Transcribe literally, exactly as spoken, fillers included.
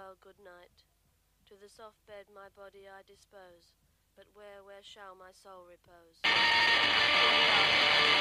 farewell, good night. To the soft bed my body I dispose, but where, where shall my soul repose?